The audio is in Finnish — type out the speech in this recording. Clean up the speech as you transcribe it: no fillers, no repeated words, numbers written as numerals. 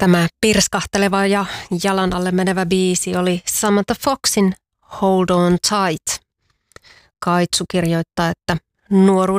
Tämä pirskahteleva ja jalan alle menevä biisi oli Samantha Foxin Hold On Tight. Kaitsu kirjoittaa, että nuoruuden